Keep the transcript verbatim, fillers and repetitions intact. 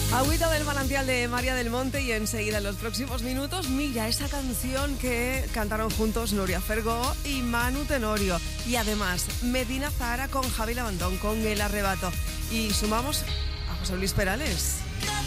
Agüita del manantial de María del Monte y enseguida en los próximos minutos, mira esa canción que cantaron juntos Nuria Fergó y Manu Tenorio. Y además Medina Zahara con Javi Labandón, con El Arrebato. Y sumamos a José Luis Perales.